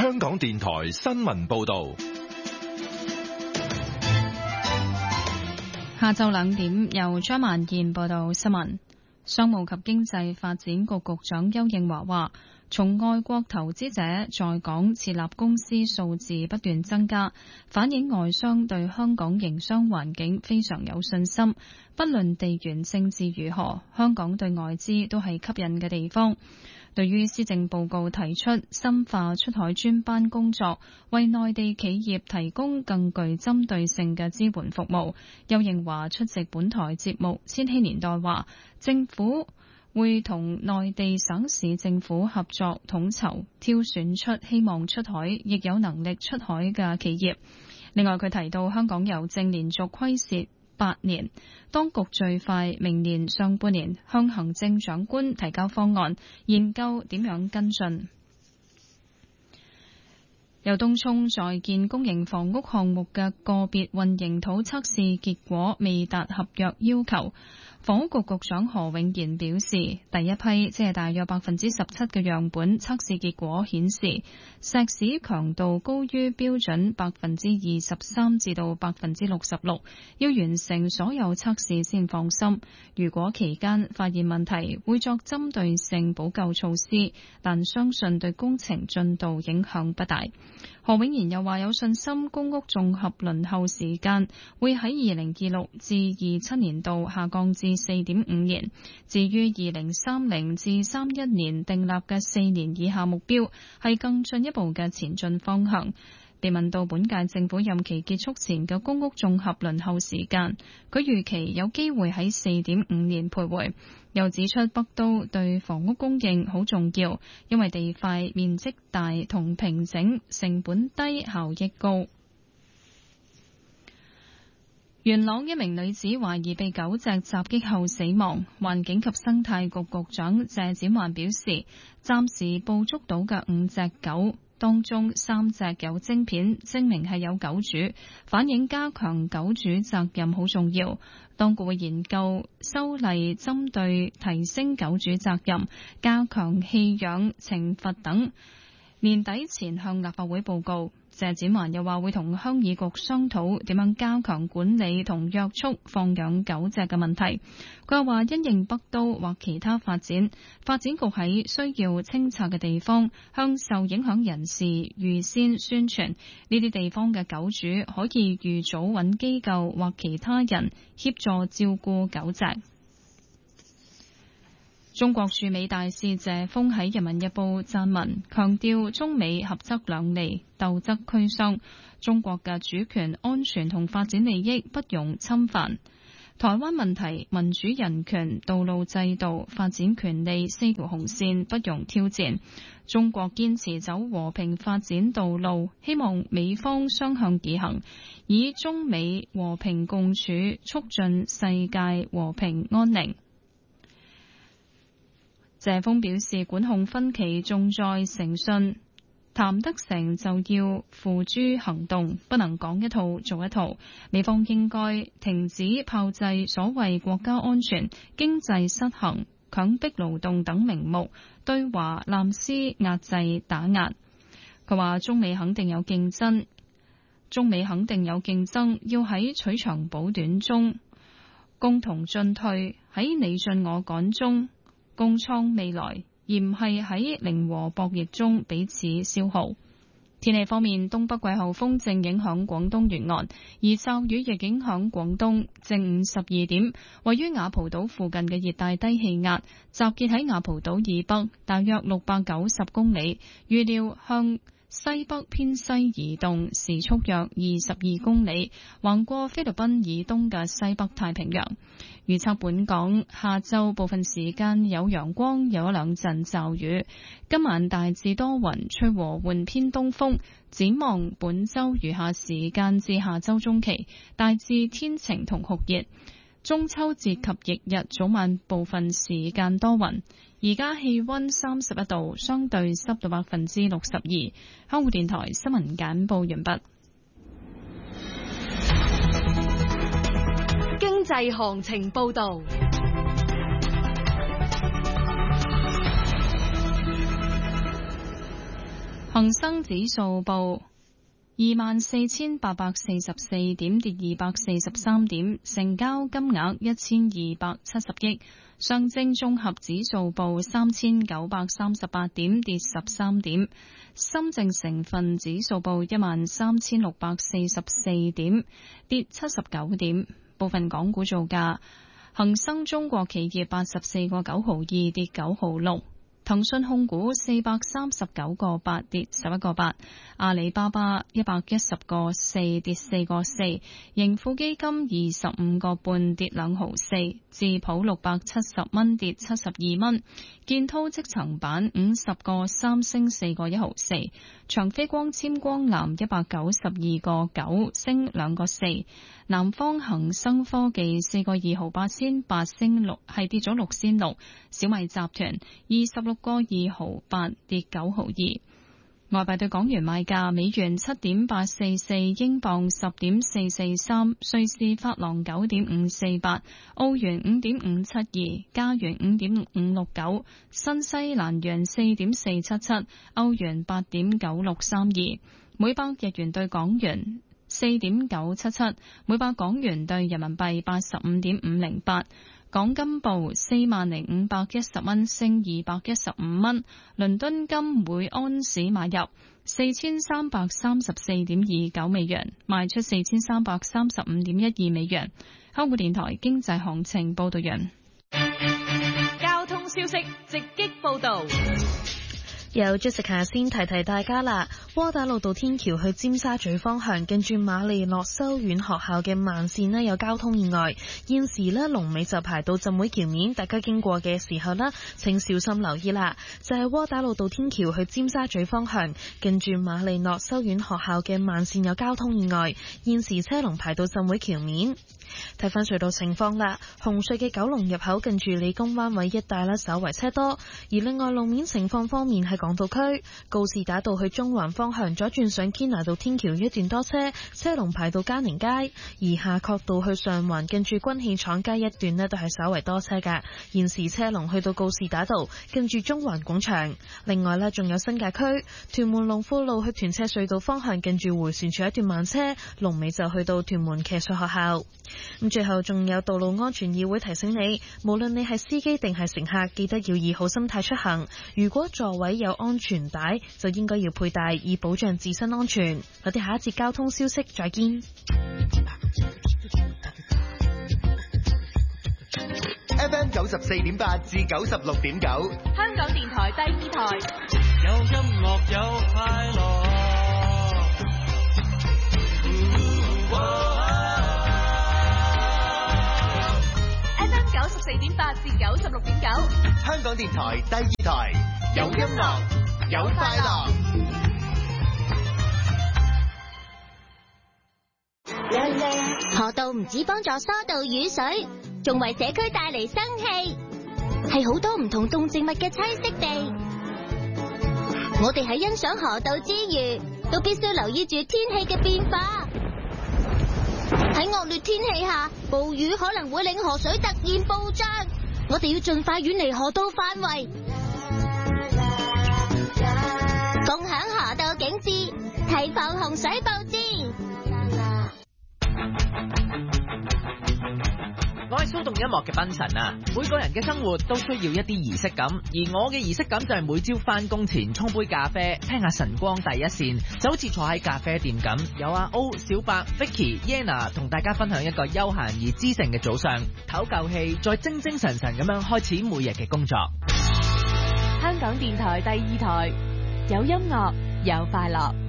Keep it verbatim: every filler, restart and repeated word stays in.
香港電台新聞報道。 下晝兩點，由張萬燕報道新聞。商務及經濟發展局局長邱應華話，從外國投資者在港設立公司數字不斷增加，反映外商對香港營商環境非常有信心。不論地緣政治如何，香港對外資都係吸引嘅地方。對於施政報告提出深化出海專班工作，為內地企業提供更具針對性嘅支援服務，邱應華出席本台節目《千禧年代》話，政府會同內地省市政府合作統籌，挑選出希望出海亦有能力出海嘅企業。另外，佢提到香港郵政連續虧蝕八年，當局最快明年上半年向行政長官提交方案，研究點樣跟進。由東涌在建公營房屋項目嘅個別混凝土測試結果未達合約要求。房屋局局長何永賢表示，第一批即係大約百分之十七嘅樣本測試結果顯示，石屎強度高於標準百分之二十三至到百分之六十六，要完成所有測試先放心。如果期間發現問題，會作針對性補救措施，但相信對工程進度影響不大。何永賢又話有信心公屋綜合輪候時間會喺二零二六至二七年度下降至四點五年。至於二零三零至三一年訂立嘅四年以下目標，係更進一步嘅前進方向。被問到本屆政府任期結束前嘅公屋綜合輪候時間，佢預期有機會喺四點五年徘徊。又指出北都對房屋供應好重要，因為地塊面積大同平整，成本低，效益高。元朗一名女子懷疑被狗隻襲擊後死亡，環境及生態局局長謝展寰表示，暫時捕捉到嘅五隻狗當中三隻有晶片，證明係有狗主，反映加強狗主責任好重要。當局會研究修例，針對提升狗主責任、加強棄養懲罰等，年底前向立法會報告。謝展寰又話會同鄉議局商討點樣加強管理同約束放養狗隻嘅問題。佢又話因應北都或其他發展，發展局喺需要清拆嘅地方向受影響人士預先宣傳，呢啲地方嘅狗主可以預早揾機構或其他人協助照顧狗隻。中國駐美大使謝鋒喺《人民日報》撰文，強調中美合則兩利，鬥則俱傷，中國嘅主權、安全同發展利益不容侵犯。台灣問題、民主人權、道路制度、發展權利四條紅線不容挑戰。中國堅持走和平發展道路，希望美方雙向而行，以中美和平共處，促進世界和平安寧。謝鋒表示，管控分歧重在誠信，談得成就要付諸行動，不能講一套做一套。美方應該停止炮製所謂國家安全、經濟失衡、強迫勞動等名目，對華濫施壓制打壓。佢話中美肯定有競爭，中美肯定有競爭，要喺取長補短中共同進退，喺你進我趕中共創未來，而唔係喺零和博弈中彼此消耗。天氣方面，東北季候風正影響廣東沿岸，而驟雨亦影響廣東。正午十二點，位於雅蒲島附近嘅熱帶低氣壓集結喺雅蒲島以北，大約六百九十公里，預料向西北偏西移動，時速約二十二公里，橫過菲律賓以東嘅西北太平洋。預測本港下晝部分時間有陽光，有一兩陣驟雨。今晚大致多雲，吹和緩偏東風。展望本週餘下時間至下週中期，大致天晴同酷熱。中秋節及翌日早晚部分時間多雲。而家氣溫三十一度，相對濕度百分之六十二。香港電台新聞簡報完畢。 經濟行情報道。 恒生指數報二萬四千八百四十四點，跌二百四十三點，成交金額一千二百七十億。上證綜合指數報三千九百三十八點，跌十三點。深證成分指數報一萬三千六百四十四點，跌七十九點。部分港股造價：恒生中國企業八十四個九毫二，跌九毫六。騰訊控股四百三十九個八，跌十一個八，阿里巴巴一百一十個四，跌四個四，盈富基金二十五個半，跌兩毫四，智普六百七十蚊，跌七十二蚊，建滔積層板五十個三，升四個一毫四，長飛光纖光纜一百九十二個九，升兩個四，南方恒生科技四個二毫八仙八，升六，係跌咗六仙六，小米集團二十六個二毫八，跌九毫二。外幣對港元買價：美元七點八四四，英鎊十點四四三，瑞士法郎九點五四八，澳元五點五七二，加元五點五六九，新西蘭元四點四七七，歐元八點九六三二，每百日元對港元四點九七七，每百港元對人民幣八十五點五零八。港金報四萬零五百一十蚊，升二百一十五蚊。倫敦金每安士買入四千三百三十四點二九美元，賣出四千三百三十五點一二美元。香港電台經濟行情報道完。 交通消息直擊報道。 有 Jessica 先提提大家啦，窩打老道天橋去尖沙咀方向，近住瑪利諾修院學校嘅慢線呢有交通意外，現時呢龍尾就排到浸會橋面，大家經過嘅時候呢請小心留意啦。就係窩打老道天橋去尖沙咀方向，近住瑪利諾修院學校嘅慢線有交通意外，現時車龍排到浸會橋面。睇翻隧道情況啦，紅隧嘅九龍入口近住理工灣位一帶啦，稍為車多。而另外路面情況方面，喺港島區告士打道去中環方向左轉上堅拿道天橋一段多車，車龍排到嘉寧街；而夏慤道去上環近住軍器廠街一段呢都係稍為多車㗎，現時車龍去到告士打道近住中環廣場。另外呢，仲有新界區屯門龍富路去屯赤隧道方向近住迴旋處一段慢車，龍尾就去到屯門騎術學校。咁最後仲有道路安全議會提醒你，無論你係司機定係乘客，記得要以好心態出行。如果座位有安全帶，就應該要佩戴，以保障自身安全。我哋下一節交通消息再見。 F M 九十四點八至九十六點九， 香港電台第二台， 有音樂有快樂。 九十四點八至九十六點九， 香港電台第二台，有音樂有快樂。 河道唔止幫助疏導雨水，仲為社區帶嚟生氣，係好多唔同動植物嘅棲息地。我哋喺欣賞河道之餘，都必須留意住天氣嘅變化。喺惡劣天氣下，暴雨可能會令河水突然暴漲，我哋要盡快遠離河道範圍，共享河道景致，提防洪水暴至。 我係騷動音樂嘅賓神啊！每個人嘅生活都需要一啲儀式感，而我嘅儀式感就係每朝翻工前沖杯咖啡，聽下晨光第一線，就好似坐喺咖啡店咁，有阿 O、小白、Vicky、Yana 同大家分享一個休閒而知性嘅早上，唞夠氣，再精精神神咁樣開始每日嘅工作。 香港電台第二台，有音樂有快樂。